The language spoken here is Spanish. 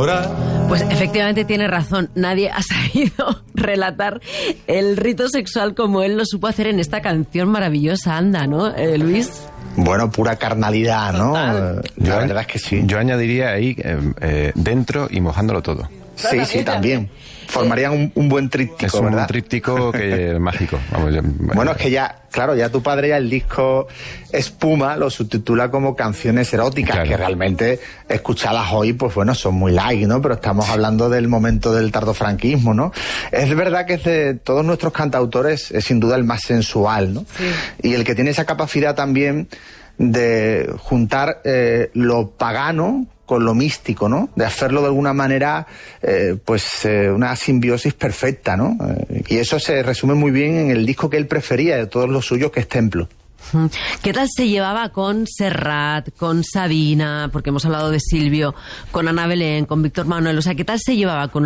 llorar. Pues efectivamente tiene razón. Nadie ha sabido relatar el rito sexual como él lo supo hacer en esta canción maravillosa. Anda, ¿no, Luis? Bueno, pura carnalidad, ¿no? La verdad es que sí. Yo añadiría ahí dentro y mojándolo todo. Sí, sí, también. Formarían un buen tríptico, es ¿verdad? Un tríptico que mágico. Vamos, bueno, es que ya, claro, ya tu padre ya el disco Espuma lo subtitula como canciones eróticas, claro, que realmente escuchadas hoy, pues bueno, son muy light, ¿no? Pero estamos hablando del momento del tardofranquismo, ¿no? Es verdad que de todos nuestros cantautores es sin duda el más sensual, ¿no? Sí. Y el que tiene esa capacidad también de juntar lo pagano con lo místico, ¿no? De hacerlo de alguna manera, una simbiosis perfecta, ¿no? Y eso se resume muy bien en el disco que él prefería de todos los suyos, que es Templo. ¿Qué tal se llevaba con Serrat, con Sabina, porque hemos hablado de Silvio, con Ana Belén, con Víctor Manuel? O sea, ¿qué tal se llevaba con